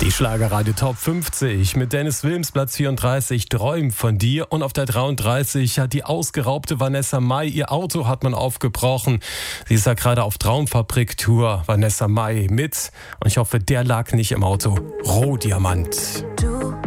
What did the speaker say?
Die Schlagerradio Top 50 mit Dennis Wilms, Platz 34, Träum von dir. Und auf der 33 hat die ausgeraubte Vanessa Mai, ihr Auto hat man aufgebrochen. Sie ist ja gerade auf Traumfabrik-Tour, Vanessa Mai mit. Und ich hoffe, der lag nicht im Auto. Rohdiamant.